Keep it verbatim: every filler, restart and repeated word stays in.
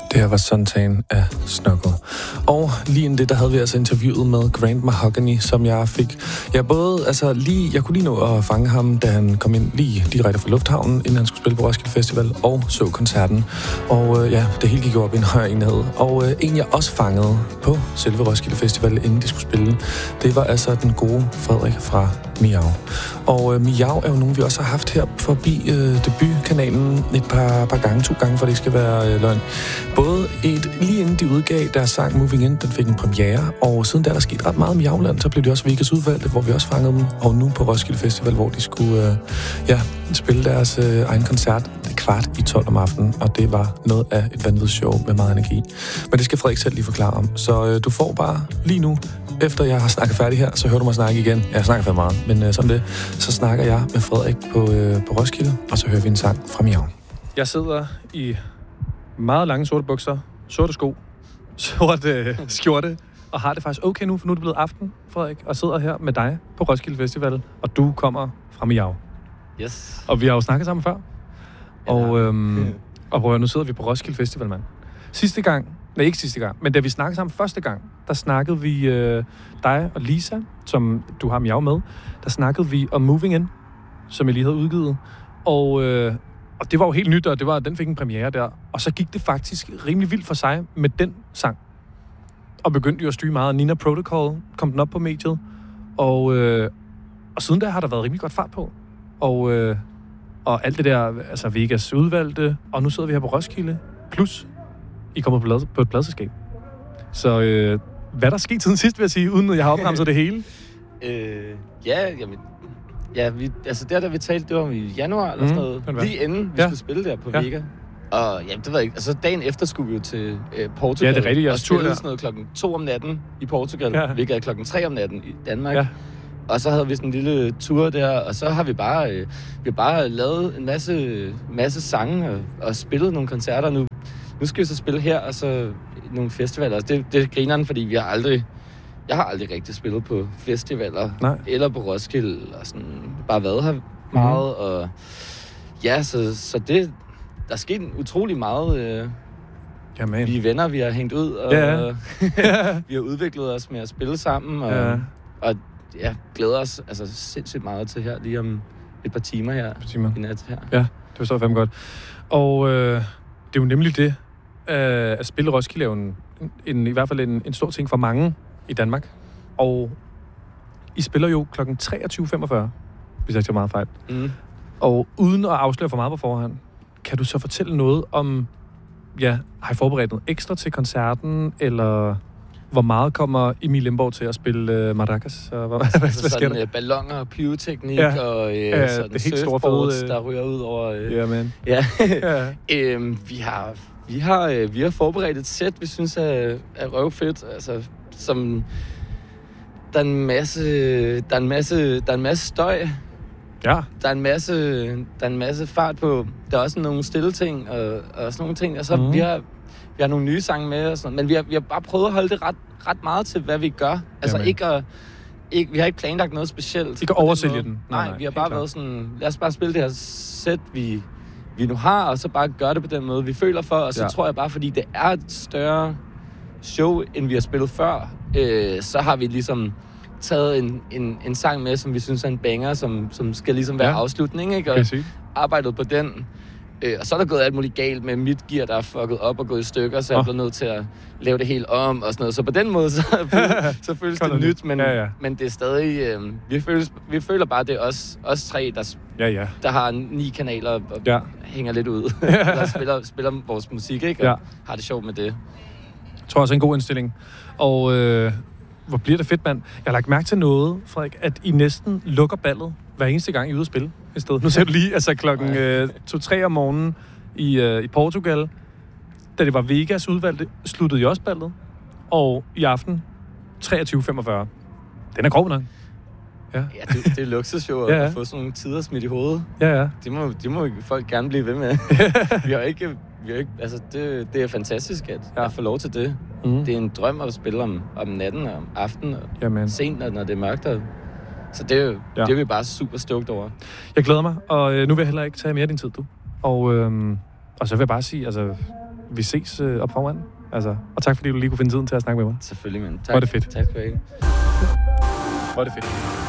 Det her var Suntan af Snuggle. Og lige inden det, der havde vi altså interviewet med Grant Mahogany, som jeg fik... Jeg både, altså lige... Jeg kunne lige nå at fange ham, da han kom ind lige direkte fra lufthavnen, inden han skulle spille på Roskilde Festival, og så koncerten. Og øh, ja, det hele gik op i en højere enhed. Og øh, en, jeg også fangede på selve Roskilde Festival, inden de skulle spille, det var altså den gode Frederik fra Miau. Og øh, Miau er jo nogen, vi også har haft her forbi øh, debutkanalen et par, par gange, to gange, for det skal være øh, løgn. Både et, lige inden de udgav deres sang Moving In, den fik en premiere, og siden der der skete ret meget med Miauland, så blev de også Vegas udvalgte, hvor vi også fangede dem, og nu på Roskilde Festival, hvor de skulle øh, ja, spille deres øh, egen koncert kvart i tolv om aftenen, og det var noget af et vanvittigt show med meget energi. Men det skal Frederik selv lige forklare om, så øh, du får bare lige nu, efter jeg har snakket færdig her, så hører du mig snakke igen. Jeg snakker for meget, men øh, som det, så snakker jeg med Frederik på, øh, på Roskilde, og så hører vi en sang fra Miau. Jeg sidder i meget lange sorte bukser, sorte sko, sort øh, skjorte, og har det faktisk okay nu, for nu er det blevet aften, Frederik, og sidder her med dig på Roskilde Festival, og du kommer fra Miau. Yes. Og vi har jo snakket sammen før, ja. og, øhm, og prøv, nu sidder vi på Roskilde Festival, mand. Sidste gang, nej ikke sidste gang, men da vi snakkede sammen første gang, der snakkede vi, øh, dig og Lisa, som du har Miau med, der snakkede vi om Moving In, som jeg lige havde udgivet, og... Øh, Og det var jo helt nyt, og det var, den fik en premiere der. Og så gik det faktisk rimelig vildt for sig med den sang. Og begyndte jo at styre meget. Nina Protocol kom den op på mediet. Og, øh, og siden der har der været rimelig godt fart på. Og, øh, og alt det der, altså Vegas udvalgte. Og nu sidder vi her på Roskilde. Plus, I kommer på, på et pladselskab. Så øh, hvad der skete siden sidst, vil jeg sige, uden at jeg har opremset det hele? Øh, ja, jamen... Ja, vi, altså der, der vi talte, det var i januar eller mm, sådan noget. Lige inden vi ja. skulle spille der på ja. Vega. Og ja, det ved jeg ikke. Altså dagen efter skulle vi jo til øh, Portugal. Ja, det er rigtigt. Og spille sådan noget klokken to om natten i Portugal. Ja. Hvilket er klokken tre om natten i Danmark. Ja. Og så havde vi sådan en lille tur der, og så har vi bare, øh, vi har bare lavet en masse, masse sange og, og spillet nogle koncerter nu. Nu skal vi så spille her, og så nogle festivaler. Altså, det, det er grineren, fordi vi har aldrig... Jeg har aldrig rigtig spillet på festivaler. Nej. Eller på Roskilde, og sådan bare været her meget, mm. og ja, så, så det, der er sket utrolig meget. Øh, Jamen. Vi er venner, vi har hængt ud, og ja. vi har udviklet os med at spille sammen, og, ja. og ja, glæder os altså sindssygt meget til her, lige om et par timer her. Et par timer. I nat her. Ja, det forstår jeg fandme godt. Og øh, det er jo nemlig det, øh, at spille Roskilde er jo en, en, i hvert fald en, en stor ting for mange i Danmark. Og I spiller jo klokken treogtyve femogfyrre, hvis jeg ikke tager meget fejl. Mm. Og uden at afsløre for meget på forhånd, kan du så fortælle noget om, ja, har I forberedt noget ekstra til koncerten, eller hvor meget kommer Emil Limborg til at spille uh, maracas? Og hvad, altså, hvad sådan sker der? balloner og pyroteknik, ja. og øh, ja, sådan det helt surfboards, store fede, der ryger ud over... Øh, ja, man. Ja. ja. øhm, vi har... Vi har, øh, vi har forberedt et sæt, vi synes er, er røvfedt, altså som der er en masse der er en masse der er en masse støj. Ja. Der er en masse der er en masse fart på. Der er også nogle stille ting og, og sådan nogle ting. Altså mm. vi har vi har nogle nye sange med og sådan, men vi har vi har bare prøvet at holde det ret ret meget til hvad vi gør. Altså Jamen. ikke at ikke vi har ikke planlagt noget specielt. Ikke oversælge den. den. Nej, nej, vi har bare været sådan, lad os bare spille det her sæt vi vi nu har, og så bare gøre det på den måde, vi føler for, og så ja. tror jeg bare, fordi det er et større show, end vi har spillet før, øh, så har vi ligesom taget en, en, en sang med, som vi synes er en banger, som, som skal ligesom være ja. afslutning, ikke? Og arbejdet på den. Øh, og så er der gået alt muligt galt med mit gear, der er fucket op og gået i stykker, så jeg oh. bliver nødt til at lave det helt om og sådan noget. Så på den måde, så, så føles det nyt, men, ja, ja. men det er stadig... Øh, vi, føles, vi føler bare, det er os, os tre, der, ja, ja. der har ni kanaler og ja. hænger lidt ud. der spiller, spiller vores musik, ikke? Og ja. har det sjovt med det. Jeg tror også en god indstilling. Og øh, hvor bliver det fedt, mand. Jeg har lagt mærke til noget, Frederik, at I næsten lukker ballet hver eneste gang, I er ude at spille i stedet. Nu ser du lige, altså klokken øh, to-tre om morgenen i, øh, i Portugal, da det var Vegas udvalgte, sluttede I også ballet. Og i aften, treogtyve femogfyrre. Den er grov nok. Ja, ja det, det er luksusshow at, ja, ja. at få sådan nogle tider smidt i hovedet. Ja, ja. Det må, det må folk gerne blive ved med. vi har ikke... Vi har ikke altså, det, det er fantastisk, at ja. jeg får lov til det. Mm. Det er en drøm at spille om, om natten og om aftenen og Jamen. sent, når det er mørkt. Og, så det er, jo, ja. det er vi bare super stoked over. Jeg glæder mig, og øh, nu vil jeg heller ikke tage mere af din tid, du. Og, øh, og så vil jeg bare sige, altså... vi ses øh, op foran. Altså, og tak fordi du lige kunne finde tiden til at snakke med mig. Selvfølgelig, men tak. Hvor er det fedt. Tak for det. Hvor er det fedt.